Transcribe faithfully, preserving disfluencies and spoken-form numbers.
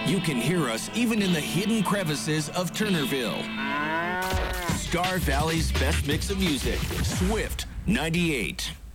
You can hear us even in the hidden crevices of Turnerville. Star Valley's best mix of music. Swift ninety-eight.